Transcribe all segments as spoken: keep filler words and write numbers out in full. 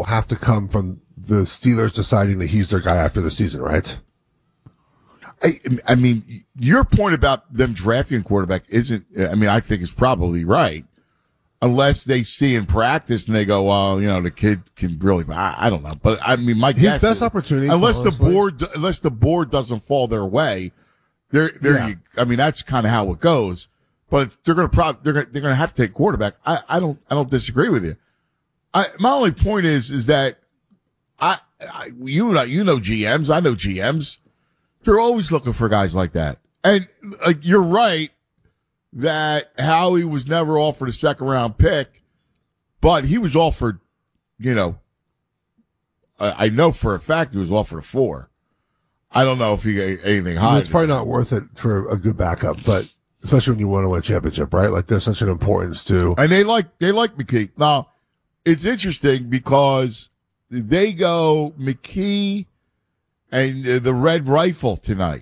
have to come from the Steelers deciding that he's their guy after the season, right? I, I mean, your point about them drafting a quarterback isn't, I mean, I think is probably right. Unless they see in practice and they go, well, you know, the kid can really, I, I don't know. But I mean, my His guess best is, opportunity, unless honestly. the board, unless the board doesn't fall their way, they're, they're, Yeah. you, I mean, that's kind of how it goes. But they're going to probably, they're going to, they're going to have to take quarterback. I, I don't, I don't disagree with you. I, my only point is, is that I, I, you know, you know G Ms, I know G Ms. They're always looking for guys like that. And uh, you're right that Howie was never offered a second round pick, but he was offered, you know, I, I know for a fact he was offered a four. I don't know if he got anything higher. It's probably not worth it for a good backup, but especially when you want to win a championship, right? Like there's such an importance to. And they like, they like McKee. Now, it's interesting because they go McKee and uh, the Red Rifle tonight.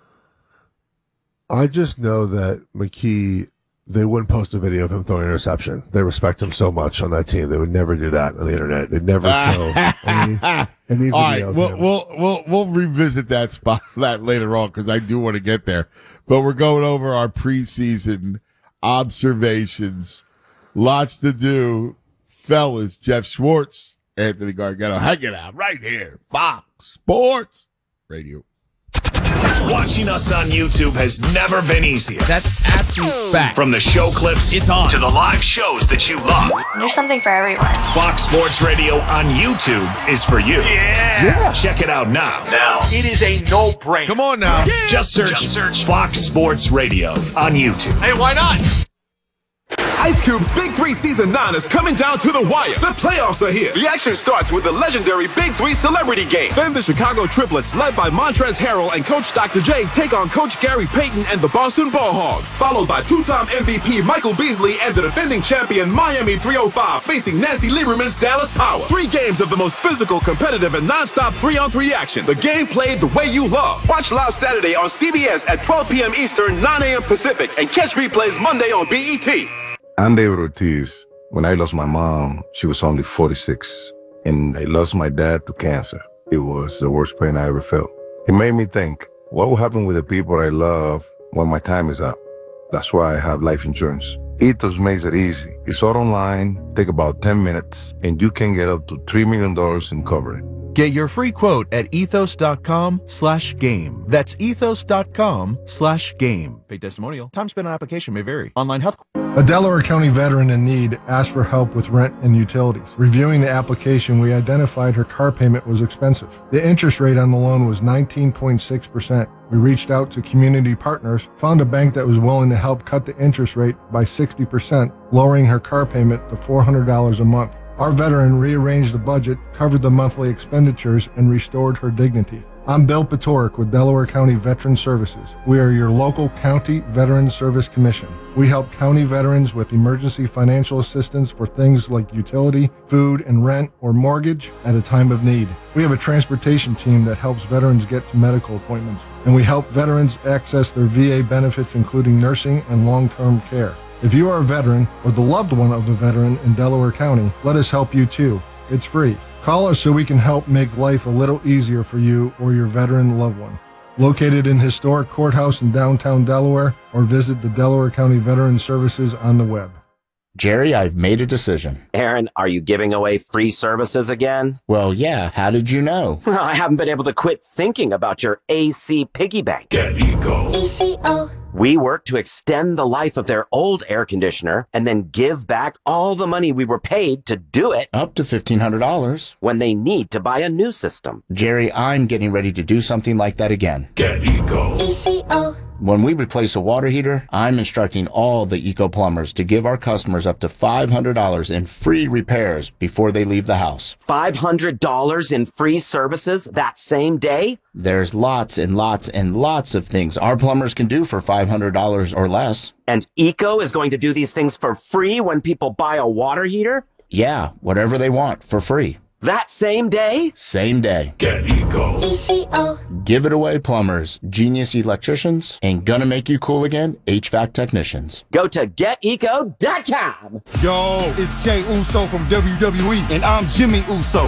I just know that McKee, they wouldn't post a video of him throwing an interception. They respect him so much on that team. They would never do that on the internet. They'd never show any, any video All right, of we'll, him. we'll, we'll, we'll revisit that spot that later on because I do want to get there. But we're going over our preseason observations. Lots to do. Fellas, Jeff Schwartz, Anthony Gargano, hanging out right here. Fox Sports Radio. Watching us on YouTube has never been easier. That's absolute fact. From the show clips It's on. to the live shows that you love. There's something for everyone. Fox Sports Radio on YouTube is for you. Yeah. yeah. Check it out now. Now. It is a no-brainer. Come on now. Yeah. Just search, Just search Fox Sports Radio on YouTube. Hey, why not? Ice Cube's Big Three Season nine is coming down to the wire. The playoffs are here. The action starts with the legendary Big Three Celebrity Game. Then the Chicago Triplets, led by Montrezl Harrell and Coach Doctor J, take on Coach Gary Payton and the Boston Ball Hogs. Followed by two-time M V P Michael Beasley and the defending champion Miami three oh five facing Nancy Lieberman's Dallas Power. Three games of the most physical, competitive, and non-stop three-on-three action. The game played the way you love. Watch live Saturday on C B S at twelve p.m. Eastern, nine a.m. Pacific, and catch replays Monday on B E T. I'm David Ortiz. When I lost my mom, she was only forty-six, and I lost my dad to cancer. It was the worst pain I ever felt. It made me think, what will happen with the people I love when my time is up? That's why I have life insurance. Ethos makes it easy. It's all online, take about ten minutes, and you can get up to three million dollars in coverage. Get your free quote at ethos.com slash game. That's ethos.com slash game. Paid testimonial. Time spent on application may vary. Online health. A Delaware County veteran in need asked for help with rent and utilities. Reviewing the application, we identified her car payment was expensive. The interest rate on the loan was nineteen point six percent. We reached out to community partners, found a bank that was willing to help cut the interest rate by sixty percent, lowering her car payment to four hundred dollars a month. Our veteran rearranged the budget, covered the monthly expenditures, and restored her dignity. I'm Bill Patoric with Delaware County Veteran Services. We are your local county veteran service commission. We help county veterans with emergency financial assistance for things like utility, food, and rent or mortgage at a time of need. We have a transportation team that helps veterans get to medical appointments, and we help veterans access their V A benefits, including nursing and long-term care. If you are a veteran or the loved one of a veteran in Delaware County, let us help you too. It's free. Call us so we can help make life a little easier for you or your veteran loved one. Located in historic courthouse in downtown Delaware, or visit the Delaware County Veteran Services on the web. Jerry, I've made a decision. Aaron, are you giving away free services again? Well, yeah. How did you know? Well, I haven't been able to quit thinking about your A C piggy bank. Get Eco. E C O. We work to extend the life of their old air conditioner and then give back all the money we were paid to do it. Up to fifteen hundred dollars. When they need to buy a new system. Jerry, I'm getting ready to do something like that again. Get Eco. E C O. When we replace a water heater, I'm instructing all the Eco plumbers to give our customers up to five hundred dollars in free repairs before they leave the house. five hundred dollars in free services that same day? There's lots and lots and lots of things our plumbers can do for five hundred dollars or less. And Eco is going to do these things for free when people buy a water heater? Yeah, whatever they want for free. That same day? Same day. Get Eco. E C O. Give it away, plumbers, genius electricians, and gonna make you cool again, H V A C technicians. Go to get eco dot com. Yo, it's Jay Uso from W W E, and I'm Jimmy Uso.